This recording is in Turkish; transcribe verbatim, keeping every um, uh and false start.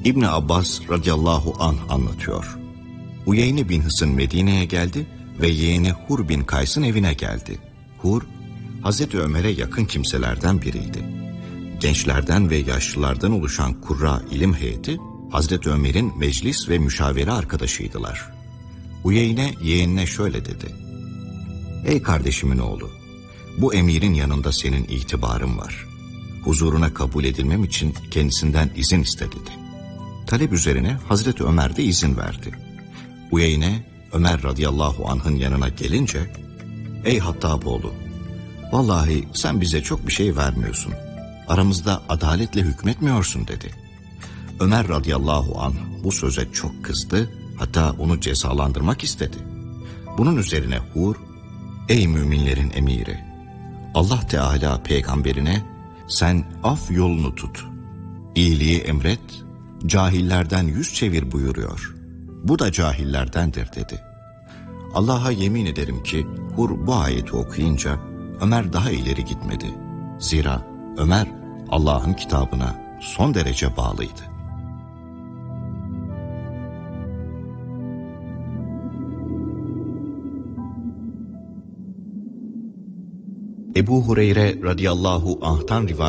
İbni Abbas radıyallahu anh anlatıyor. Uyeyne bin Hısın Medine'ye geldi ve yeğeni Hur bin Kays'ın evine geldi. Hur, Hazreti Ömer'e yakın kimselerden biriydi. Gençlerden ve yaşlılardan oluşan kurra ilim heyeti, Hazreti Ömer'in meclis ve müşavere arkadaşıydılar. Uyeyne yeğenine şöyle dedi: "Ey kardeşimin oğlu, bu emirin yanında senin itibarın var. Huzuruna kabul edilmem için kendisinden izin iste" dedi. Talep üzerine Hazreti Ömer de izin verdi. Uyeyne, Ömer radıyallahu anh'ın yanına gelince, "Ey Hattaboğlu, vallahi sen bize çok bir şey vermiyorsun. Aramızda adaletle hükmetmiyorsun" dedi. Ömer radıyallahu anh bu söze çok kızdı, hatta onu cezalandırmak istedi. Bunun üzerine Hur, "Ey müminlerin emiri, Allah Teala peygamberine sen af yolunu tut, iyiliği emret, cahillerden yüz çevir buyuruyor. Bu da cahillerdendir" dedi. Allah'a yemin ederim ki Hur bu ayeti okuyunca Ömer daha ileri gitmedi. Zira Ömer Allah'ın kitabına son derece bağlıydı. Ebu Hureyre radıyallahu anh'tan rivayet